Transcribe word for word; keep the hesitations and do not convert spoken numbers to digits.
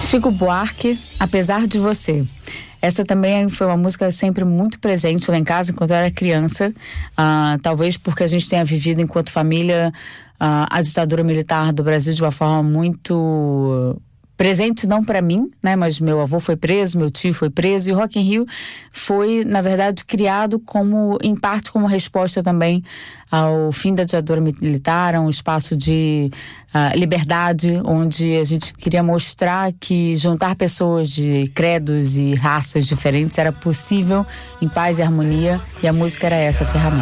Chico Buarque, Apesar de Você. Essa também foi uma música sempre muito presente lá em casa enquanto eu era criança, uh, talvez porque a gente tenha vivido enquanto família uh, a ditadura militar do Brasil de uma forma muito presente, não para mim, né, mas meu avô foi preso, meu tio foi preso, e o Rock in Rio foi, na verdade, criado como, em parte, como resposta também ao fim da ditadura militar, a um espaço de uh, liberdade, onde a gente queria mostrar que juntar pessoas de credos e raças diferentes era possível em paz e harmonia, e a música era essa a ferramenta.